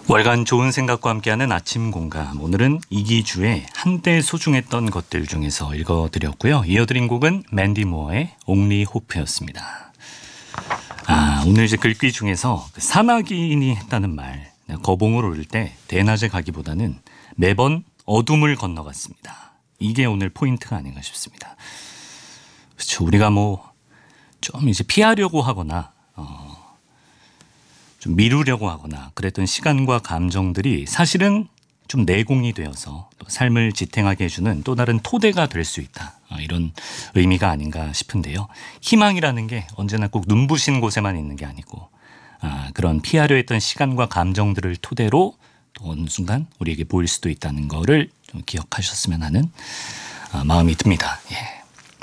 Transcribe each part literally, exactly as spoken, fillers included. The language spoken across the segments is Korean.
월간 좋은 생각과 함께하는 아침 공감. 오늘은 이기주의 한때 소중했던 것들 중에서 읽어드렸고요. 이어드린 곡은 맨디 무어의 Only Hope였습니다. 아, 오늘 이제 글귀 중에서 그 사마귀인이 했다는 말. 거봉을 오를 때 대낮에 가기보다는 매번 어둠을 건너갔습니다. 이게 오늘 포인트가 아닌가 싶습니다. 그렇죠. 우리가 뭐 좀 이제 피하려고 하거나 어, 좀 미루려고 하거나 그랬던 시간과 감정들이 사실은 좀 내공이 되어서 또 삶을 지탱하게 해주는 또 다른 토대가 될 수 있다. 이런 의미가 아닌가 싶은데요. 희망이라는 게 언제나 꼭 눈부신 곳에만 있는 게 아니고 아, 그런 피하려 했던 시간과 감정들을 토대로 또 어느 순간 우리에게 보일 수도 있다는 거를 좀 기억하셨으면 하는 아, 마음이 듭니다. 예.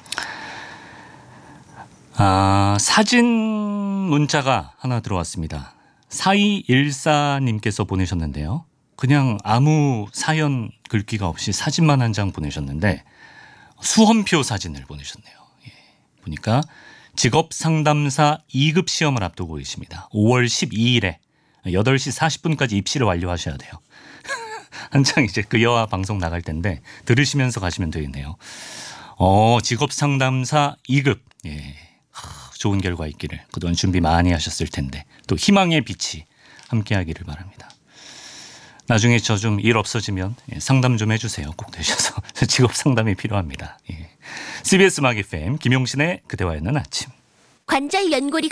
아, 사진 문자가 하나 들어왔습니다. 사이일사님께서 보내셨는데요. 그냥 아무 사연 글귀가 없이 사진만 한 장 보내셨는데 수험표 사진을 보내셨네요. 예. 보니까 직업상담사 이 급 시험을 앞두고 계십니다. 오월 십이일에 여덟 시 사십 분까지 입시를 완료하셔야 돼요. 한창 이제 그 여와 방송 나갈 텐데 들으시면서 가시면 되겠네요. 어, 직업상담사 이 급. 예. 좋은 결과 있기를. 그동안 준비 많이 하셨을 텐데 또 희망의 빛이 함께하기를 바랍니다. 나중에 저 좀 일 없어지면 상담 좀 해주세요. 꼭 되셔서 직업 상담이 필요합니다. 예. 씨비에스 음악 에프엠 김용신의 그대와 있는 아침. 관절 연골이